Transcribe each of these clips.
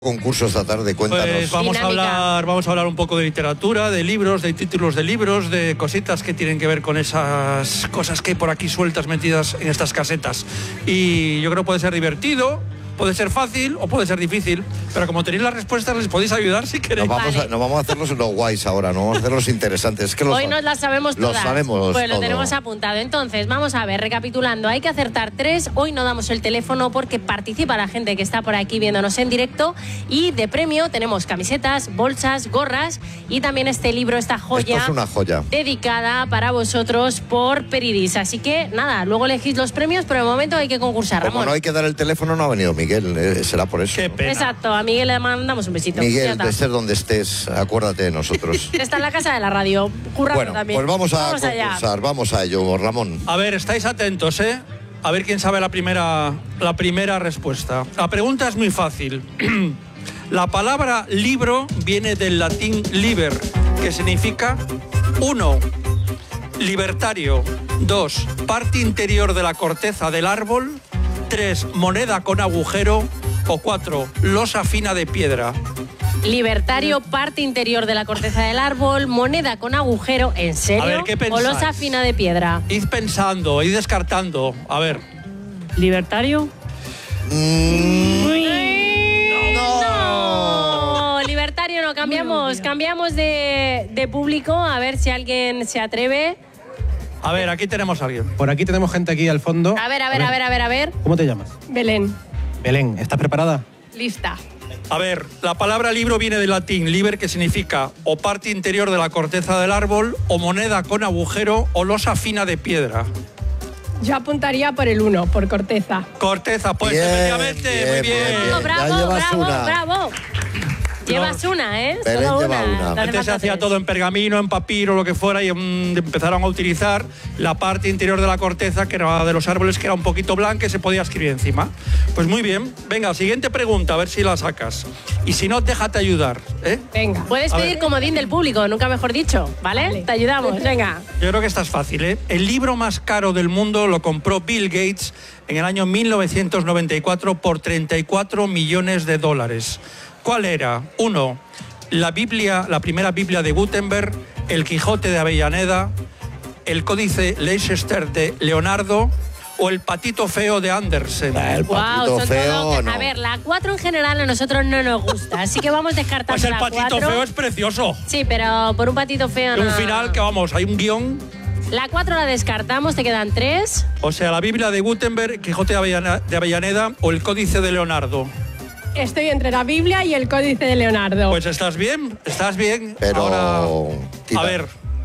Concurso esta tarde, cuéntanos. Pues vamos a hablar un poco de literatura, de libros, de títulos de libros, de cositas que tienen que ver con esas cosas que hay por aquí sueltas metidas en estas casetas. Y yo creo que puede ser divertido, puede ser fácil o puede ser difícil, pero como tenéis las respuestas les podéis ayudar si queréis. No vamos a hacerlos los guays ahora, no vamos a hacer los interesantes. Es que hoy nos las sabemos todas. Los sabemos pues lo todo. tenemos apuntado. Entonces, vamos a ver, recapitulando, hay que acertar 3. Hoy no damos el teléfono porque participa la gente que está por aquí viéndonos en directo. Y de premio tenemos camisetas, bolsas, gorras y también este libro, esta joya. Esto es una joya. Dedicada para vosotros por Peridis. Así que, nada, luego elegís los premios, pero de momento hay que concursar, Como Ramón. no hay que dar el teléfono, no ha venido Miguel, será por eso. Qué pena. Exacto, a Miguel le mandamos un besito. Miguel, de ser donde estés, acuérdate de nosotros. Está en la casa de la radio, currando Bueno, también. pues vamos a allá. concursar, vamos a ello, Ramón. A ver, estáis atentos, ¿eh? A ver quién sabe la primera respuesta. La pregunta es muy fácil. La palabra libro viene del latín liber, que significa 1. Libertario. 2. Parte interior de la corteza del árbol. 3. Moneda con agujero. O 4. Losa fina de piedra. Libertario, parte interior de la corteza del árbol, moneda con agujero, ¿en serio? A ver, ¿qué pensáis? O losa fina de piedra. Id pensando, id descartando. A ver. ¿Libertario? No, libertario no, cambiamos de público, a ver si alguien se atreve. A ver, aquí tenemos a alguien. Por aquí tenemos gente aquí al fondo. A ver. ¿Cómo te llamas? Belén. Belén, ¿estás preparada? Lista. A ver, la palabra libro viene del latín liber, que significa o parte interior de la corteza del árbol, o moneda con agujero, o losa fina de piedra. Yo apuntaría por el 1, por corteza. Corteza, pues Bien, efectivamente, muy bien. Bravo. Llevas una, ¿eh? Belén Solo lleva una. Te hace Antes se falta hacía 3. todo en pergamino, en papiro, lo que fuera, y empezaron a utilizar la parte interior de la corteza, que era de los árboles, que era un poquito blanca y se podía escribir encima. Pues muy bien. Venga, siguiente pregunta, a ver si la sacas. Y si no, déjate ayudar, ¿eh? Venga. Puedes A pedir ver. comodín del público, nunca mejor dicho, ¿vale? Vale. Te ayudamos, venga. Yo creo que esta es fácil, ¿eh? El libro más caro del mundo lo compró Bill Gates en el año 1994 por $34 millones. ¿Cuál era? 1. La primera Biblia de Gutenberg, el Quijote de Avellaneda, el Códice Leicester de Leonardo o el Patito Feo de Andersen. El patito son feo, todo- no. A ver, la 4 en general a nosotros no nos gusta, así que vamos descartando Pues el la Patito 4. Feo es precioso. Sí, pero por un patito feo no. Un final que, vamos, hay un guión. La 4 la descartamos, te quedan 3. O sea, la Biblia de Gutenberg, Quijote de Avellaneda o el Códice de Leonardo. Estoy entre la Biblia y el Códice de Leonardo. Pues estás bien. Pero... Ahora, tira. a ver.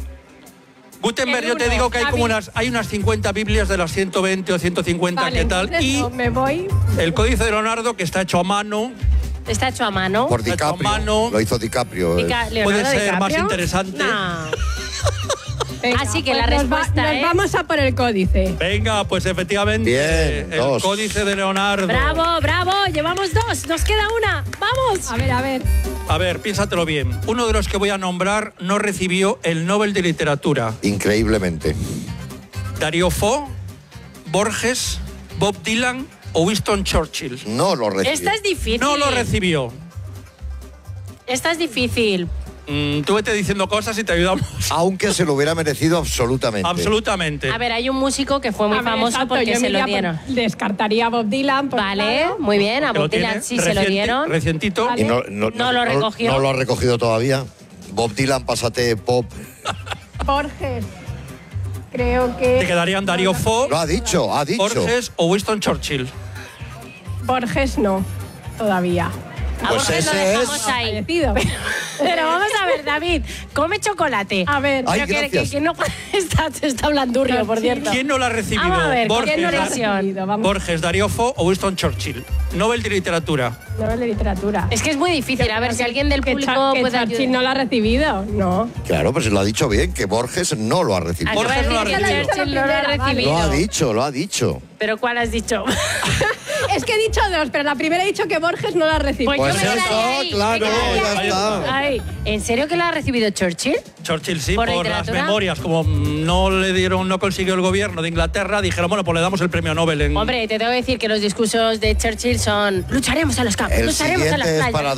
Gutenberg, El yo te uno, digo que hay la como Biblia. hay unas 50 Biblias de las 120 o 150, Vale, ¿qué tal? entonces Y no, me voy. el Códice de Leonardo, que está hecho a mano, Está hecho a mano. Por Hecho a DiCaprio. mano. Lo hizo DiCaprio. Leonardo puede ser más DiCaprio. interesante. No. Venga, Así que pues la respuesta nos es- vamos a por el Códice. Venga, pues efectivamente, Bien, el 2. Códice de Leonardo. Bravo, llevamos 2, nos queda una. ¡Vamos! A ver. A ver, piénsatelo bien. Uno de los que voy a nombrar no recibió el Nobel de Literatura. Increíblemente. Darío Fo, Borges, Bob Dylan o Winston Churchill. No lo recibió. Esta es difícil. No lo recibió. Esta es difícil. Tú vete diciendo cosas y te ayudamos. Aunque se lo hubiera merecido absolutamente. Absolutamente. A ver, hay un músico que fue muy A ver, famoso exacto, porque yo se me lo iría dieron. descartaría a Bob Dylan. pues Vale, claro. muy bien, a Que lo Bob Dylan tiene sí se lo dieron. Recientito. Vale. Y No lo recogió. No lo ha recogido todavía. Bob Dylan, pásate pop. Borges. Creo que... Te quedarían Darío Fo, Lo ha dicho. Borges o Winston Churchill. Borges no, todavía. A Pues Borges lo ese dejamos es- ahí. Fallecido. Pero vamos a ver, David, come chocolate. A ver. Ay, Pero gracias. que no está blandurrio, por cierto. ¿Quién no lo ha recibido? Vamos a ver, Borges, ¿quién no lo ha Dar- recibido? Vamos. Borges, Darío Fo o Winston Churchill. Nobel de Literatura. Nobel de literatura. Es que es muy difícil. A ver, si alguien del Que público que puede Churchill ayudar. no lo ha recibido. No. Claro, pues lo ha dicho bien, que Borges no lo ha recibido. Borges no lo ha Acaba de decir que recibido. Churchill no lo ha Vale. recibido. Lo ha dicho. ¿Pero cuál has dicho? es que he dicho dos, pero la primera he dicho que Borges no la recibió. Pues Pues yo me quedaría eso, ahí, claro, me quedaría ya ahí. está. Ay, ¿en serio que la ha recibido Churchill? Churchill sí, ¿Por por las literatura? memorias. Como no consiguió el gobierno de Inglaterra, dijeron, bueno, pues le damos el premio Nobel. Hombre, te tengo que decir que los discursos de Churchill son lucharemos en los campos, El lucharemos en las siguiente es playas. para